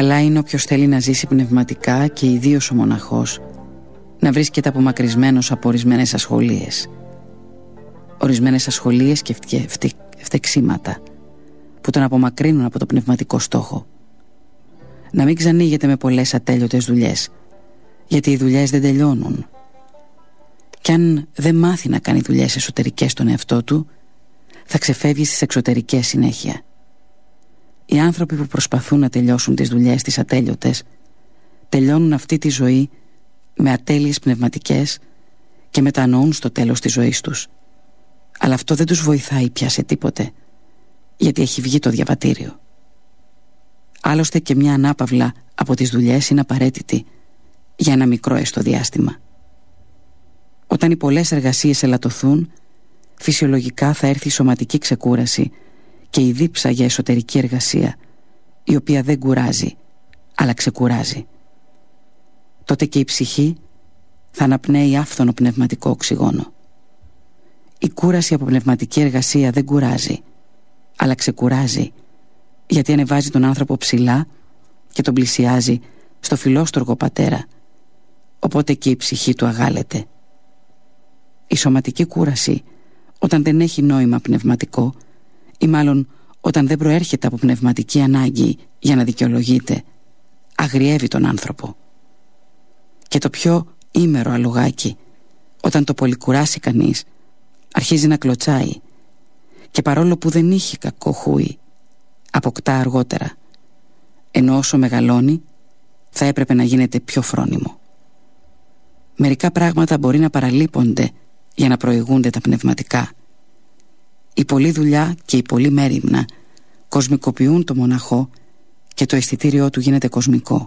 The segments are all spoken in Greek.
Καλά είναι όποιος θέλει να ζήσει πνευματικά και ιδίως ο μοναχός να βρίσκεται απομακρυσμένος από ορισμένες ασχολίες. Ορισμένες ασχολίες και φτεξίματα που τον απομακρύνουν από το πνευματικό στόχο. Να μην ξανοίγεται με πολλές ατέλειωτες δουλειές, γιατί οι δουλειές δεν τελειώνουν. Κι αν δεν μάθει να κάνει δουλειές εσωτερικές στον εαυτό του, θα ξεφεύγει στις εξωτερικές συνέχεια. Οι άνθρωποι που προσπαθούν να τελειώσουν τις δουλειές τις ατέλειωτες τελειώνουν αυτή τη ζωή με ατέλειες πνευματικές και μετανοούν στο τέλος της ζωής τους. Αλλά αυτό δεν τους βοηθάει πια σε τίποτε, γιατί έχει βγει το διαβατήριο. Άλλωστε και μια ανάπαυλα από τις δουλειές είναι απαραίτητη για ένα μικρό έστω διάστημα. Όταν οι πολλές εργασίες ελαττωθούν, φυσιολογικά θα έρθει η σωματική ξεκούραση και η δίψα για εσωτερική εργασία, η οποία δεν κουράζει, αλλά ξεκουράζει. Τότε και η ψυχή θα αναπνέει άφθονο πνευματικό οξυγόνο. Η κούραση από πνευματική εργασία δεν κουράζει, αλλά ξεκουράζει, γιατί ανεβάζει τον άνθρωπο ψηλά και τον πλησιάζει στο φιλόστοργο πατέρα, οπότε και η ψυχή του αγάλεται. Η σωματική κούραση, όταν δεν έχει νόημα πνευματικό, ή μάλλον όταν δεν προέρχεται από πνευματική ανάγκη για να δικαιολογείται, αγριεύει τον άνθρωπο. Και το πιο ήμερο αλογάκι, όταν το πολυκουράσει κανείς, αρχίζει να κλωτσάει και παρόλο που δεν είχε κακό χούι, αποκτά αργότερα, ενώ όσο μεγαλώνει θα έπρεπε να γίνεται πιο φρόνιμο. Μερικά πράγματα μπορεί να παραλείπονται για να προηγούνται τα πνευματικά. Η πολλή δουλειά και η πολλή μέριμνα κοσμικοποιούν το μοναχό και το αισθητήριό του γίνεται κοσμικό.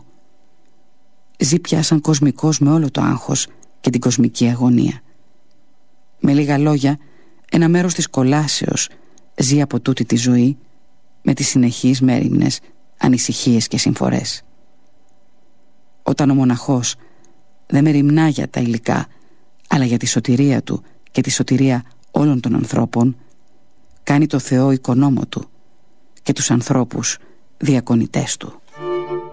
Ζει πια σαν κοσμικός με όλο το άγχος και την κοσμική αγωνία. Με λίγα λόγια, ένα μέρος της κολάσεως ζει από τούτη τη ζωή με τις συνεχείς μέριμνες ανησυχίες και συμφορές. Όταν ο μοναχός δεν μεριμνά για τα υλικά, αλλά για τη σωτηρία του και τη σωτηρία όλων των ανθρώπων, κάνει το Θεό οικονόμο του και τους ανθρώπους διακονητές του.